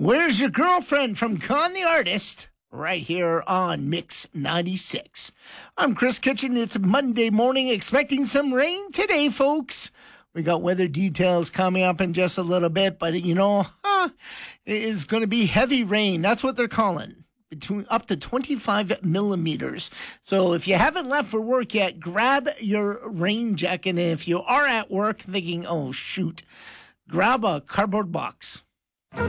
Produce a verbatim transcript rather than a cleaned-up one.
Where's Your Girlfriend from Con the Artist? Right here on Mix ninety-six. I'm Chris Kitchen. It's Monday morning, expecting some rain today, folks. We got weather details coming up in just a little bit, but you know, huh, it is going to be heavy rain. That's what they're calling. Between up to twenty-five millimeters. So if you haven't left for work yet, grab your rain jacket. And if you are at work thinking, oh, shoot, grab a cardboard box.